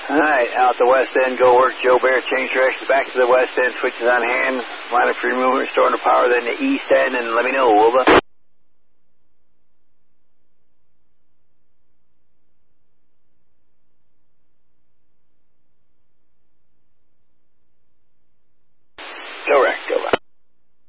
Alright, out the west end, go work Joe Bear, change directions back to the west end, switches on hand, line up for your movement, restoring the power, then the east end, and let me know, Wilbur.